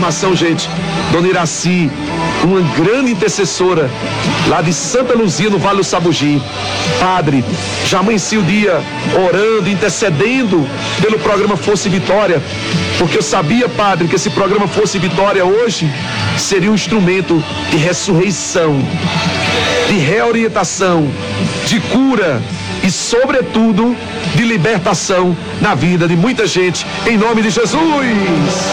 programação, gente, Dona Iraci, uma grande intercessora lá de Santa Luzia, no Vale do Sabugi. Padre, já amanheci o dia orando, intercedendo pelo programa Força e Vitória, porque eu sabia, Padre, que esse programa Força e Vitória hoje seria um instrumento de ressurreição, de reorientação, de cura e, sobretudo, de libertação na vida de muita gente, em nome de Jesus.